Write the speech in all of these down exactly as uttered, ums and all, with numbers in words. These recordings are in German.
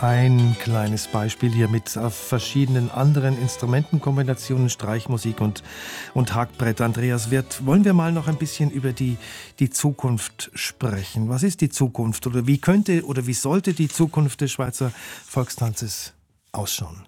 Ein kleines Beispiel hier mit auf verschiedenen anderen Instrumentenkombinationen, Streichmusik und, und Hackbrett. Andreas Wirth, wollen wir mal noch ein bisschen über die, die Zukunft sprechen? Was ist die Zukunft oder wie könnte oder wie sollte die Zukunft des Schweizer Volkstanzes ausschauen?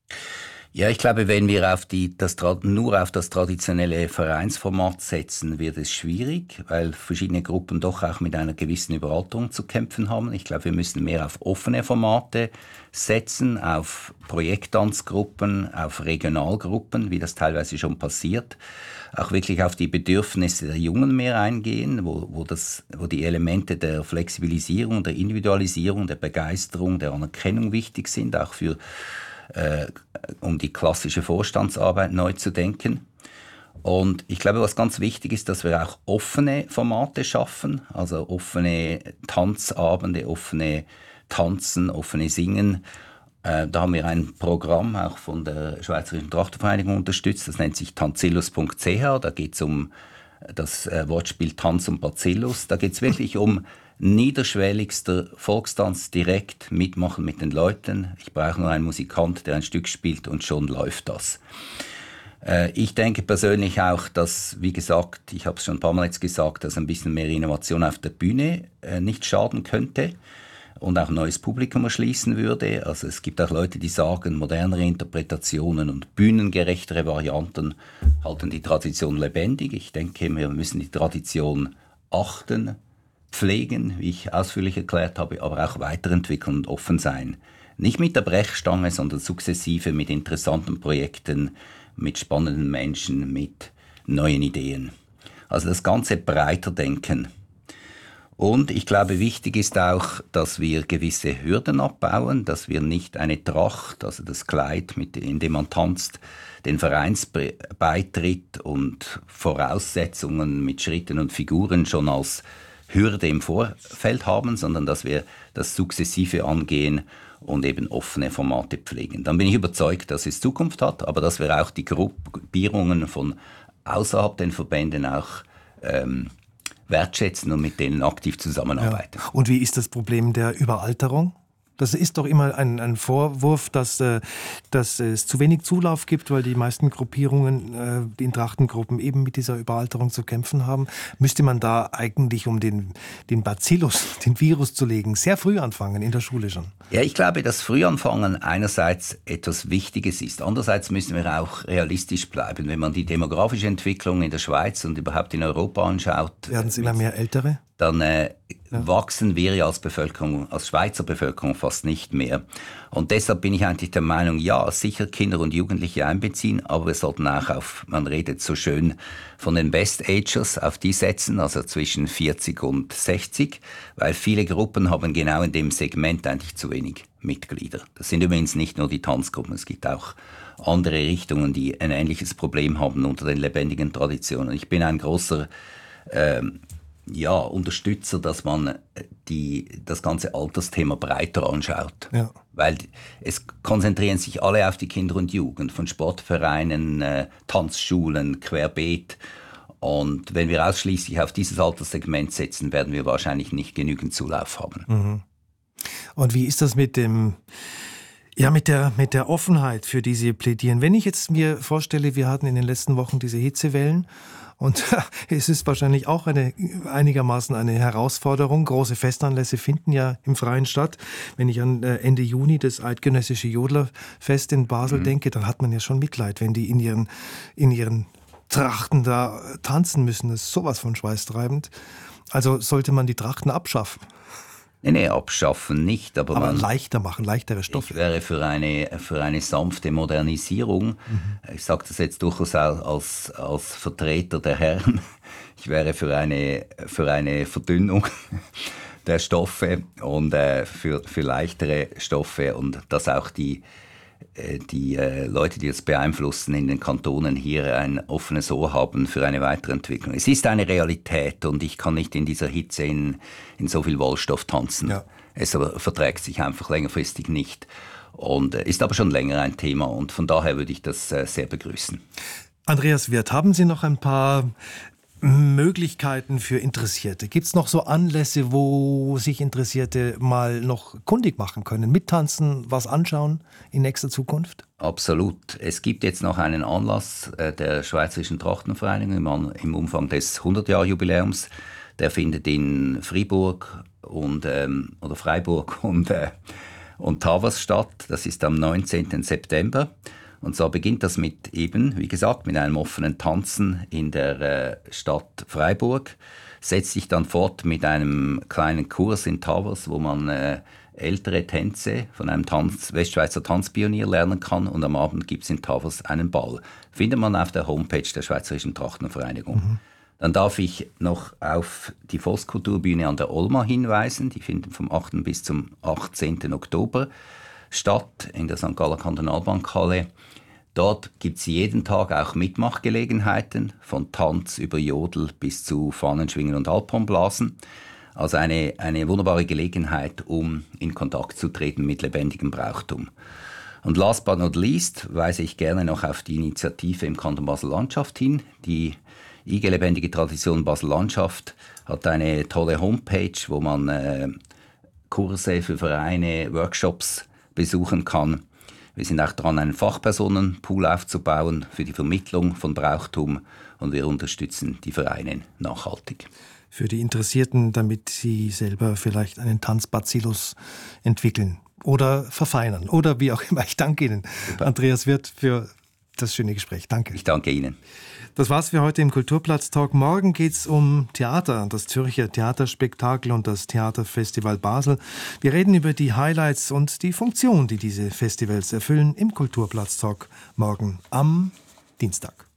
Ja, ich glaube, wenn wir auf die, das, nur auf das traditionelle Vereinsformat setzen, wird es schwierig, weil verschiedene Gruppen doch auch mit einer gewissen Überalterung zu kämpfen haben. Ich glaube, wir müssen mehr auf offene Formate setzen, auf Projekttanzgruppen, auf Regionalgruppen, wie das teilweise schon passiert. Auch wirklich auf die Bedürfnisse der Jungen mehr eingehen, wo, wo, das, wo die Elemente der Flexibilisierung, der Individualisierung, der Begeisterung, der Anerkennung wichtig sind, auch für Äh, um die klassische Vorstandsarbeit neu zu denken. Und ich glaube, was ganz wichtig ist, dass wir auch offene Formate schaffen, also offene Tanzabende, offene Tanzen, offene Singen. Äh, da haben wir ein Programm auch von der Schweizerischen Trachtenvereinigung unterstützt, das nennt sich tanzillus punkt c h. Da geht es um das äh, Wortspiel Tanz und Bacillus. Da geht es wirklich um niederschwelligster Volkstanz, direkt mitmachen mit den Leuten. Ich brauche nur einen Musikant, der ein Stück spielt und schon läuft das. Äh, ich denke persönlich auch, dass, wie gesagt, ich habe es schon ein paar Mal jetzt gesagt, dass ein bisschen mehr Innovation auf der Bühne äh, nicht schaden könnte und auch ein neues Publikum erschließen würde. Also es gibt auch Leute, die sagen, modernere Interpretationen und bühnengerechtere Varianten halten die Tradition lebendig. Ich denke, wir müssen die Tradition achten, pflegen, wie ich ausführlich erklärt habe, aber auch weiterentwickeln und offen sein. Nicht mit der Brechstange, sondern sukzessive mit interessanten Projekten, mit spannenden Menschen, mit neuen Ideen. Also das Ganze breiter denken. Und ich glaube, wichtig ist auch, dass wir gewisse Hürden abbauen, dass wir nicht eine Tracht, also das Kleid, mit, in dem man tanzt, den Vereinsbeitritt und Voraussetzungen mit Schritten und Figuren schon als Hürde im Vorfeld haben, sondern dass wir das sukzessive angehen und eben offene Formate pflegen. Dann bin ich überzeugt, dass es Zukunft hat, aber dass wir auch die Gruppierungen von außerhalb den Verbänden auch ähm, wertschätzen und mit denen aktiv zusammenarbeiten. Ja. Und wie ist das Problem der Überalterung? Das ist doch immer ein, ein Vorwurf, dass, äh, dass es zu wenig Zulauf gibt, weil die meisten Gruppierungen, äh, die in Trachtengruppen eben mit dieser Überalterung zu kämpfen haben. Müsste man da eigentlich, um den, den Bacillus, den Virus zu legen, sehr früh anfangen, in der Schule schon? Ja, ich glaube, dass Frühanfangen einerseits etwas Wichtiges ist. Andererseits müssen wir auch realistisch bleiben. Wenn man die demografische Entwicklung in der Schweiz und überhaupt in Europa anschaut, werden es immer mehr Ältere? Dann äh, ja. wachsen wir ja als Bevölkerung, als Schweizer Bevölkerung fast nicht mehr. Und deshalb bin ich eigentlich der Meinung, ja, sicher Kinder und Jugendliche einbeziehen, aber wir sollten auch auf, man redet so schön von den Best-Agers, auf die setzen, also zwischen vierzig und sechzig, weil viele Gruppen haben genau in dem Segment eigentlich zu wenig Mitglieder. Das sind übrigens nicht nur die Tanzgruppen, es gibt auch andere Richtungen, die ein ähnliches Problem haben unter den lebendigen Traditionen. Ich bin ein großer ähm, ja, Unterstützer, dass man die, das ganze Altersthema breiter anschaut. Ja. Weil es konzentrieren sich alle auf die Kinder und Jugend, von Sportvereinen, äh, Tanzschulen, querbeet. Und wenn wir ausschließlich auf dieses Alterssegment setzen, werden wir wahrscheinlich nicht genügend Zulauf haben. Mhm. Und wie ist das mit dem... Ja, mit der, mit der Offenheit, für die Sie plädieren. Wenn ich jetzt mir vorstelle, wir hatten in den letzten Wochen diese Hitzewellen und es ist wahrscheinlich auch eine, einigermaßen eine Herausforderung. Große Festanlässe finden ja im Freien statt. Wenn ich an Ende Juni das Eidgenössische Jodlerfest in Basel mhm. denke, dann hat man ja schon Mitleid, wenn die in ihren, in ihren Trachten da tanzen müssen. Das ist sowas von schweißtreibend. Also sollte man die Trachten abschaffen. Nee, nee, abschaffen nicht, aber, aber man leichter machen, leichtere Stoffe. Ich wäre für eine, für eine sanfte Modernisierung. Mhm. Ich sage das jetzt durchaus als, als Vertreter der Herren. Ich wäre für eine, für eine Verdünnung der Stoffe und äh, für, für leichtere Stoffe und dass auch die, die äh, Leute, die das beeinflussen in den Kantonen, hier ein offenes Ohr haben für eine Weiterentwicklung. Es ist eine Realität und ich kann nicht in dieser Hitze in, in so viel Wollstoff tanzen. Ja. Es aber verträgt sich einfach längerfristig nicht und äh, ist aber schon länger ein Thema und von daher würde ich das äh, sehr begrüßen. Andreas Wirth, haben Sie noch ein paar Möglichkeiten für Interessierte? Gibt es noch so Anlässe, wo sich Interessierte mal noch kundig machen können? Mittanzen, was anschauen in nächster Zukunft? Absolut. Es gibt jetzt noch einen Anlass äh, der Schweizerischen Trachtenvereinigung im, im Umfang des hundert-Jahr-Jubiläums. Der findet in Fribourg und, ähm, oder Freiburg und, äh, und Tavers statt. Das ist am neunzehnten September. Und zwar beginnt das mit eben, wie gesagt, mit einem offenen Tanzen in der äh, Stadt Freiburg, setzt sich dann fort mit einem kleinen Kurs in Tavers, wo man äh, ältere Tänze von einem Tanz, Westschweizer Tanzpionier lernen kann, und am Abend gibt es in Tavers einen Ball. Findet man auf der Homepage der Schweizerischen Trachtenvereinigung. Mhm. Dann darf ich noch auf die Volkskulturbühne an der Olma hinweisen. Die finden vom achten bis zum achtzehnten Oktober statt in der Sankt Galler Kantonalbankhalle. Dort gibt es jeden Tag auch Mitmachgelegenheiten, von Tanz über Jodel bis zu Fahnenschwingen und Alphornblasen. Also eine, eine wunderbare Gelegenheit, um in Kontakt zu treten mit lebendigem Brauchtum. Und last but not least weise ich gerne noch auf die Initiative im Kanton Basel-Landschaft hin. Die I G Lebendige Tradition Basel-Landschaft hat eine tolle Homepage, wo man äh, Kurse für Vereine, Workshops besuchen kann. Wir sind auch dran, einen Fachpersonenpool aufzubauen für die Vermittlung von Brauchtum, und wir unterstützen die Vereine nachhaltig. Für die Interessierten, damit sie selber vielleicht einen Tanzbacillus entwickeln oder verfeinern oder wie auch immer. Ich danke Ihnen, Super. Andreas Wirth, für das schöne Gespräch. Danke. Ich danke Ihnen. Das war's für heute im Kulturplatz-Talk. Morgen geht's um Theater, das Zürcher Theaterspektakel und das Theaterfestival Basel. Wir reden über die Highlights und die Funktion, die diese Festivals erfüllen, im Kulturplatz-Talk morgen am Dienstag.